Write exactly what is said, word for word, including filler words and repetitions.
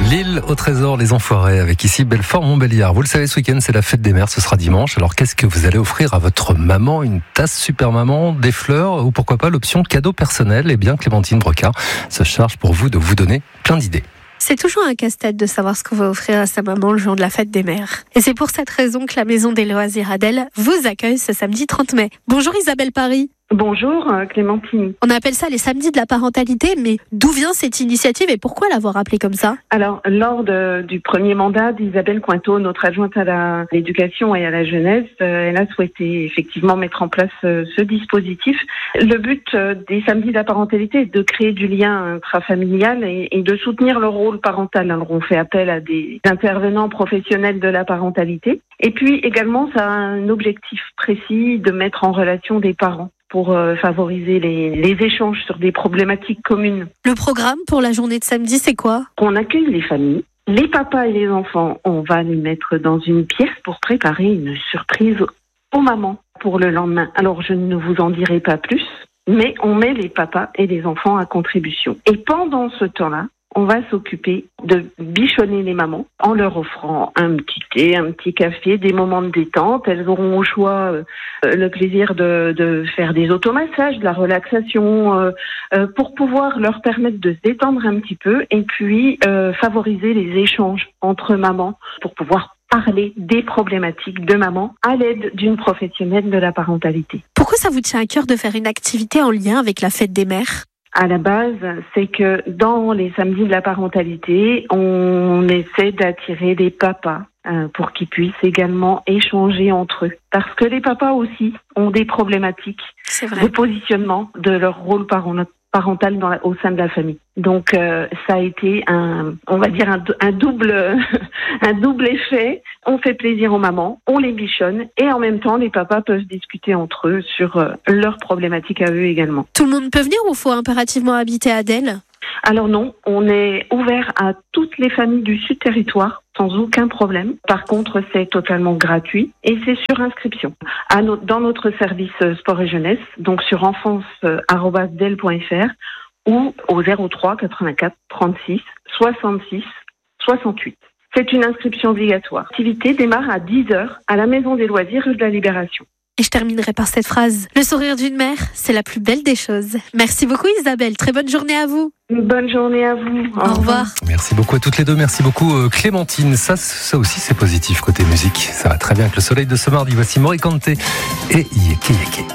L'île au trésor, les enfoirés, avec ici Belfort-Montbéliard. Vous le savez, ce week-end, c'est la fête des mères, ce sera dimanche. Alors, qu'est-ce que vous allez offrir à votre maman? Une tasse super maman, des fleurs ou pourquoi pas l'option cadeau personnel? Eh bien, Clémentine Brocard se charge pour vous de vous donner plein d'idées. C'est toujours un casse-tête de savoir ce qu'on va offrir à sa maman le jour de la fête des mères. Et c'est pour cette raison que la Maison des Loisirs Adèle vous accueille ce samedi trente mai. Bonjour Isabelle Paris. Bonjour Clémentine. On appelle ça les samedis de la parentalité, mais d'où vient cette initiative et pourquoi l'avoir appelée comme ça? Alors, lors de, du premier mandat d'Isabelle Cointeau, notre adjointe à la, l'éducation et à la jeunesse, euh, elle a souhaité effectivement mettre en place euh, ce dispositif. Le but euh, des samedis de la parentalité est de créer du lien intrafamilial et, et de soutenir le rôle parental. Alors, on fait appel à des intervenants professionnels de la parentalité. Et puis également, ça a un objectif précis de mettre en relation des parents pour euh, favoriser les, les échanges sur des problématiques communes. Le programme pour la journée de samedi, c'est quoi? On accueille les familles, les papas et les enfants. On va les mettre dans une pièce pour préparer une surprise aux mamans pour le lendemain. Alors, je ne vous en dirai pas plus, mais on met les papas et les enfants à contribution. Et pendant ce temps-là, on va s'occuper de bichonner les mamans en leur offrant un petit thé, un petit café, des moments de détente. Elles auront au choix euh, le plaisir de, de faire des automassages, de la relaxation, euh, euh, pour pouvoir leur permettre de se détendre un petit peu et puis euh, favoriser les échanges entre mamans pour pouvoir parler des problématiques de maman à l'aide d'une professionnelle de la parentalité. Pourquoi ça vous tient à cœur de faire une activité en lien avec la fête des mères? À la base, c'est que dans les samedis de la parentalité, on essaie d'attirer les papas euh, pour qu'ils puissent également échanger entre eux. Parce que les papas aussi ont des problématiques de positionnement de leur rôle parental parental dans la, au sein de la famille. Donc euh, ça a été un, on va dire un, un double, un double effet. On fait plaisir aux mamans, on les bichonne et en même temps les papas peuvent discuter entre eux sur euh, leurs problématiques à eux également. Tout le monde peut venir ou faut impérativement habiter à Adèle? Alors non, on est ouvert à toutes les familles du Sud Territoire sans aucun problème. Par contre, c'est totalement gratuit et c'est sur inscription. À no- dans notre service sport et jeunesse, donc sur enfance arobase del point f r ou au zéro trois quatre-vingt-quatre trente-six soixante-six soixante-huit. C'est une inscription obligatoire. L'activité démarre à dix heures à la Maison des Loisirs rue de la Libération. Et je terminerai par cette phrase. Le sourire d'une mère, c'est la plus belle des choses. Merci beaucoup Isabelle. Très bonne journée à vous. Une bonne journée à vous. Au, Au revoir. revoir. Merci beaucoup à toutes les deux. Merci beaucoup Clémentine. Ça, ça aussi c'est positif côté musique. Ça va très bien avec le soleil de ce mardi. Voici Morikante et Yeke Yeke.